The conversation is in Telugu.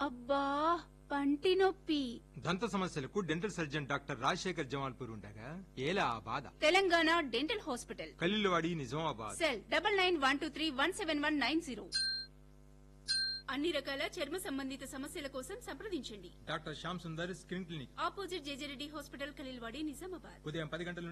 అబ్బా పంటి నొప్పి. దంత సమస్యలకు dental surgeon doctor Rajasekhar Jamalpur ఉండగా ఏలా ఆ బాధ. Telangana dental hospital, కల్లిలవాడి, Nizamabad. Cell 9912317190. అన్ని రకాల చర్మ సంబంధిత సమస్యల కోసం సంప్రదించండి. Doctor Shyam Sundar skin clinic, opposite JJ Reddy hospital, Khaleelwadi, Nizamabad. ఉదయం 10 గంటల